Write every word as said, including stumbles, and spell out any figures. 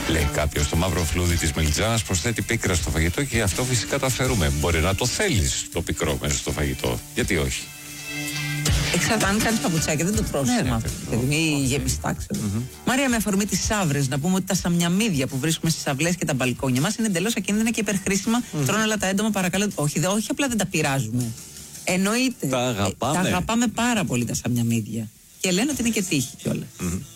Λέει κάποιος, το μαύρο φλούδι της μελιτζάνας προσθέτει πίκρα στο φαγητό και αυτό φυσικά το αφαιρούμε. Μπορεί να το θέλεις το πικρό μέσα στο φαγητό. Γιατί όχι. Εξαρτάται αν κάνεις παπουτσάκια, δεν το τρως Ναι, μαύρο. Ή γεμιστά, ξέρω. Mm-hmm. Μάρια, με αφορμή τις σαύρες, να πούμε ότι τα σαμιαμίδια που βρίσκουμε στις αυλές και τα μπαλκόνια μας είναι εντελώς ακίνδυνα και υπερχρήσιμα. Mm-hmm. Τρώνε όλα τα έντομα, παρακαλώ. Όχι, δε, όχι απλά δεν τα πειράζουμε. Εννοείται. Τα αγαπάμε. Ε, τα αγαπάμε πάρα πολύ τα σαμιαμίδια. Και λένε ότι είναι και τύχη κιόλας. Mm-hmm.